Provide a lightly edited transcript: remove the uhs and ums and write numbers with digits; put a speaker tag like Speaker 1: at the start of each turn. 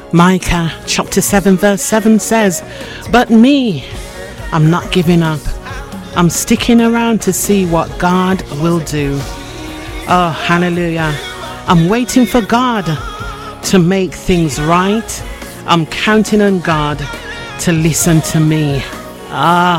Speaker 1: Micah chapter 7 verse 7 says, "But me, I'm not giving up. I'm sticking around to see what God will do." Oh, hallelujah. I'm waiting for God to make things right. I'm counting on God to listen to me. Ah.